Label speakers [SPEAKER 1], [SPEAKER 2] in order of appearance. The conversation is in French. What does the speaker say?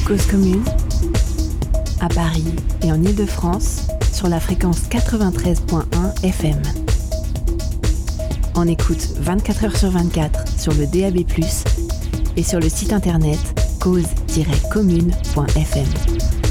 [SPEAKER 1] Cause commune, à Paris et en Île-de-France, sur la fréquence 93.1 FM. On écoute 24 heures sur 24 sur le DAB+, et sur le site internet cause-commune.fm.